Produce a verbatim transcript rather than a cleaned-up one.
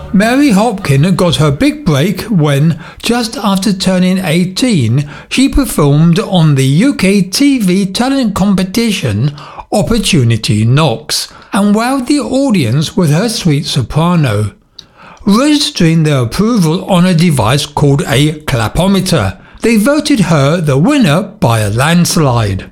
Mary Hopkin got her big break when, just after turning eighteen, she performed on the U K T V talent competition Opportunity Knocks and wowed the audience with her sweet soprano, registering their approval on a device called a clapometer. They voted her the winner by a landslide.